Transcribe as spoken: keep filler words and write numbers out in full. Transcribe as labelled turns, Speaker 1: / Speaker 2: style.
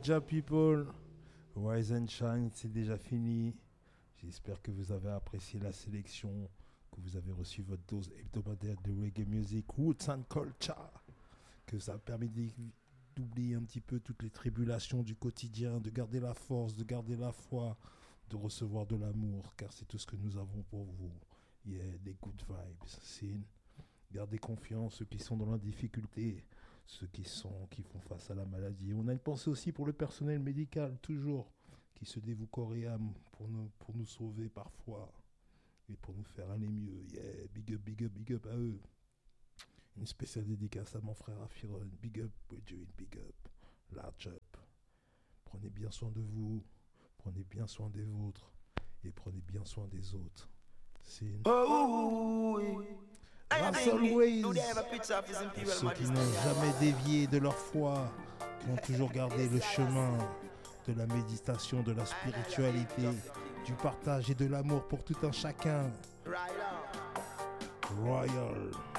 Speaker 1: Jah people, Rise and Shine, c'est déjà fini. J'espère que vous avez apprécié la sélection, que vous avez reçu votre dose hebdomadaire de reggae music, roots and culture, que ça a permis d'oublier un petit peu toutes les tribulations du quotidien, de garder la force, de garder la foi, de recevoir de l'amour, car c'est tout ce que nous avons pour vous. Yeah, des good vibes. C'est gardez confiance, ceux qui sont dans la difficulté, ceux qui sont qui font face à la maladie. On a une pensée aussi pour le personnel médical, toujours, qui se dévoue corps et âme pour nous, pour nous sauver parfois et pour nous faire aller mieux. Yeah, big up, big up, big up à eux. Une spéciale dédicace à mon frère Afiron. Big up, we're doing big up, large up. Prenez bien soin de vous, prenez bien soin des vôtres et prenez bien soin des autres. C'est une...
Speaker 2: Oh, oui.
Speaker 1: As always, ceux qui n'ont jamais dévié de leur foi, qui ont toujours gardé le chemin de la méditation, de la spiritualité, du partage et de l'amour pour tout un chacun. Royal.